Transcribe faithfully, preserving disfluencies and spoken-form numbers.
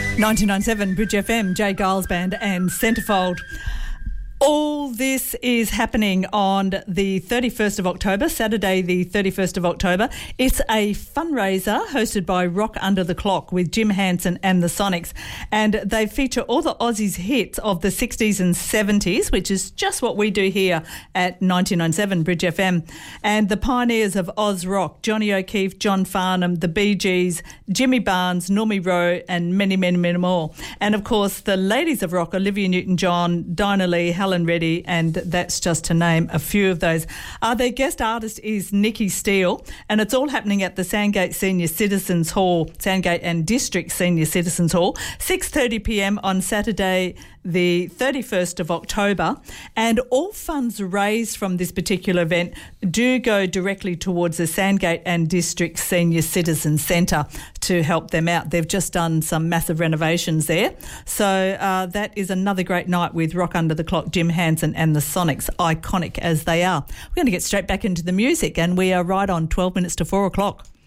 ninety-nine point seven Bridge F M, Jay Giles Band and Centrefold. All this is happening on the thirty-first of October, Saturday the thirty-first of October. It's a fundraiser hosted by Rock Under the Clock with Jim Hansen and the Sonics. And they feature all the Aussies hits of the sixties and seventies, which is just what we do here at ninety-nine point seven Bridge F M. And the pioneers of Oz Rock, Johnny O'Keefe, John Farnham, the Bee Gees, Jimmy Barnes, Normie Rowe and many, many, many more. And, of course, the ladies of rock, Olivia Newton-John, Dinah Lee, Helen Reddy, and that's just to name a few of those. Uh, their guest artist is Nikki Steele, and it's all happening at the Sandgate Senior Citizens Hall, Sandgate and District Senior Citizens Hall, six thirty p m on Saturday the thirty-first of October, and all funds raised from this particular event do go directly towards the Sandgate and District Senior Citizens Centre to help them out. They've just done some massive renovations there. So uh, that is another great night with Rock Under the Clock, Jim Hansen and the Sonics, iconic as they are. We're going to get straight back into the music, and we are right on twelve minutes to four o'clock.